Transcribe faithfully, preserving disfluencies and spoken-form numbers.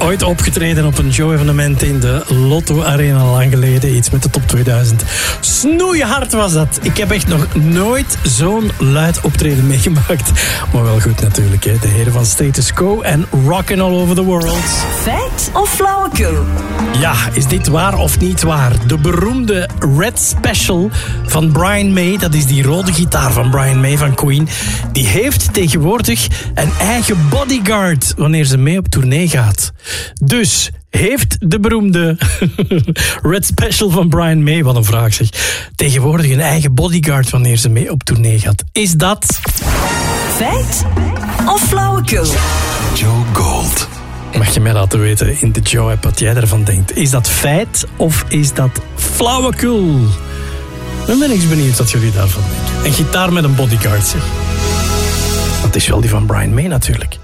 Ooit opgetreden op een show-evenement in de Lotto Arena lang geleden. Iets met de top tweeduizend. Snoeihard was dat. Ik heb echt nog nooit zo'n luid optreden meegemaakt. Maar wel goed natuurlijk, hè. De heren van Status Quo en Rockin' All Over The World. Feit of flauwekul? Ja, is dit waar of niet waar? De beroemde Red Special van Brian May, dat is die rode gitaar van Brian May van Queen, die heeft tegenwoordig een eigen bodyguard wanneer ze mee op tournee gaat. Dus heeft de beroemde Red Special van Brian May, wat een vraag zeg, tegenwoordig een eigen bodyguard wanneer ze mee op tournee gaat. Is dat feit of flauwekul? Joe Gold. Mag je mij laten weten in de Joe-app wat jij ervan denkt. Is dat feit of is dat flauwekul? Dan ben ik benieuwd wat jullie daarvan denken. Een gitaar met een bodyguard, zeg. Dat is wel die van Brian May natuurlijk.